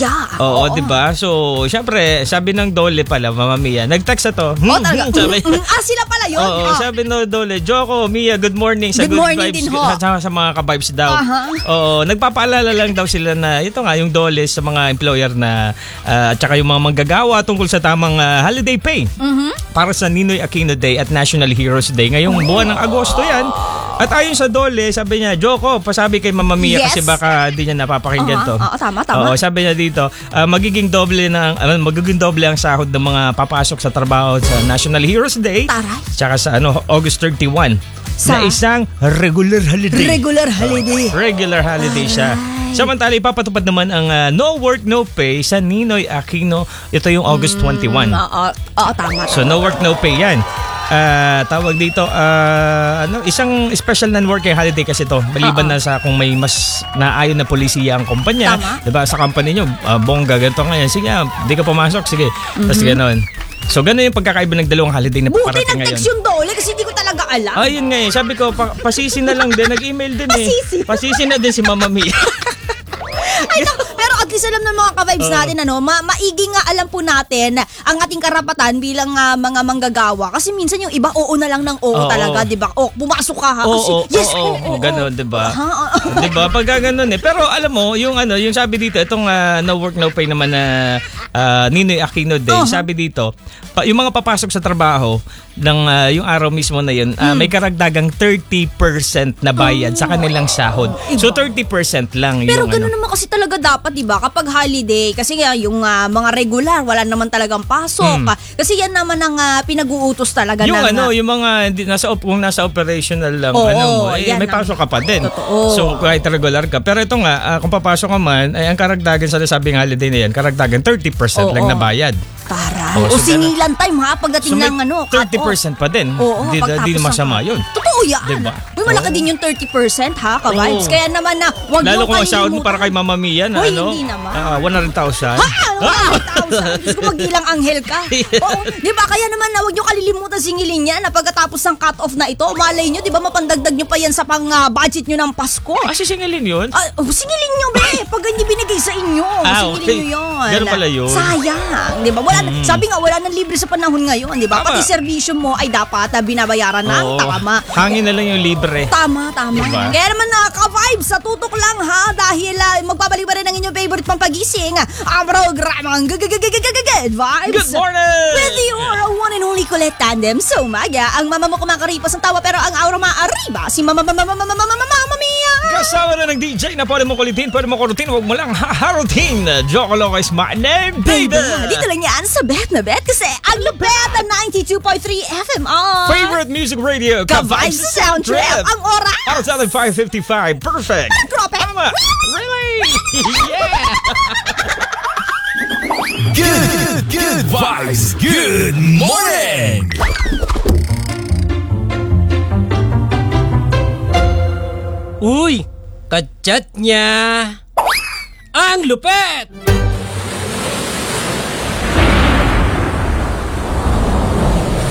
Yeah. Oo, diba? So, syempre, sabi ng Dole pala, Mama Mia, nag-text na to. Talaga. Sabi, Sila pala yun? oo, sabi ng Dole, Joko, Mia, good morning. Sa Good morning vibes, din ho. sa mga ka-vibes daw. Uh-huh. Oo, nagpapaalala lang daw sila na ito nga, yung Dole sa mga employer na at saka yung mga manggagawa tungkol sa tamang holiday pay. Para sa Ninoy Aquino Day at National Heroes Day. Ngayong buwan ng Agosto yan. At ayon sa Dole, sabi niya, Joko, pasabi kay Mama Mia kasi baka di niya napapakinggan to. Tama. Oo, sabi niya dito, magiging doble ang sahod ng mga papasok sa trabaho sa National Heroes Day. Taray. Tsaka sa August 31 na isang regular holiday. Regular holiday siya. Samantala, ipapatupad naman ang no work, no pay sa Ninoy Aquino. Ito yung August 21. Tama. So, no work, no pay yan. Tawag dito, isang special non-working holiday kasi to. Maliban na sa kung may mas naayon na polisiya ang kumpanya. Diba, sa company nyo, bongga, ganito ngayon. Sige, di ka pumasok, sige. Tapos gano'n. So, gano'n yung pagkakaiba ng dalawang holiday na Buti paparating ngayon. nag-text yung Dole kasi hindi ko talaga alam. Ayun nga sabi ko, pasisi na lang din. Nag-email din Pasisi na din si Mama Mia. Pero at least alam ng mga ka-vibes natin, maigi nga alam po natin ang ating karapatan bilang mga manggagawa. Kasi minsan yung iba, oo na lang ng oo talaga, di ba? Pumasok ka ha. Kasi, oo. Ganon, di ba? Di ba? Pagka ganon Pero alam mo, yung sabi dito, itong no work, no pay naman na Ninoy Aquino Day, sabi dito, yung mga papasok sa trabaho ng yung araw mismo na yun, may karagdagang 30% na bayad sa kanilang sahod. So 30% lang pero yung gano'n naman kasi talaga dapat, di ba? Kapag holiday, kasi yung mga regular, wala naman talagang pasok. Kasi yan naman ang pinag-uutos talaga yung ng... yung mga kung nasa operational lang, may pasok ka pa din. Totoo. So kahit regular ka. Pero ito nga, kung papasok ka man, ay ang karagdagan sa nasabing holiday na yan, karagdagan 30% lang na bayad. Taray. O singilan time ha, pagdating ng 30% pa din. Di masama yun. Totoo yan. Diba? May malaki din yung 30% ha, ka-vibes. Kaya naman na, wag lalo yung kung sahod mo para kay Mama Mia na hindi naman. 100,000. 100,000. Gusto ko magilang anghel ka. Di ba? Kaya naman na wag nyo kalilimutan singilin yan na pagkatapos ng cut-off na ito, malay nyo, di ba mapandagdag nyo pa yan sa pang-budget nyo ng Pasko. Sisingilin yun? Singilin nyo, be. Pag hindi binigay sa inyo, singilin nyo yun. Ganun pala yun. Sayang. Di ba? Sabi nga, wala nang libre sa panahon ngayon. Di ba? Pati servisyo mo ay dapat binabayaran ng tama. Hangin na lang yung libre. Tama. Diba? Kaya naman ka-vibes, sa tutok lang ha, dahil magbabalik pa rin ang inyong favorite pampagising, ang programang Good Vibes. Good morning! With your one and only Colette Tandem. So, Maga, ang mama mo kumakaripas ng tawa pero ang aura maariba, si Mama Mia. Kasama na ng DJ na pwede mo kulitin, pwede mo kurutin, huwag mo lang haharutin. Joko Loco is my name, baby! Dito lang yan sa Bet na Bet kasi ang lupet ang 92.3 FM on Favorite music radio, Ka-Vibes Sound Trip. Ang oras! Para sa 5:55. Perfect! Grabe! Tama! Really? Yeah! Good vibes. Good morning. Uy, kachat niya. Ang lupet!